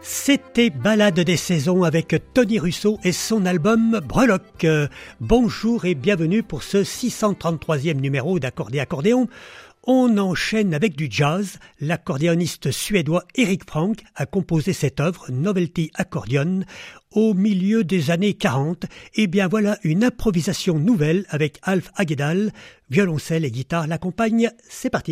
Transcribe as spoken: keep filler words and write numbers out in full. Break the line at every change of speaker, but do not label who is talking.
C'était Balade des saisons avec Tony Russo et son album Breloque. Euh, bonjour et bienvenue pour ce six cent trente-troisième numéro d'Accordé Accordéon. On enchaîne avec du jazz. L'accordéoniste suédois Eric Frank a composé cette œuvre, Novelty Accordion, au milieu des années quarante. Et bien voilà une improvisation nouvelle avec Alf Agedal, violoncelle et guitare l'accompagnent. C'est parti.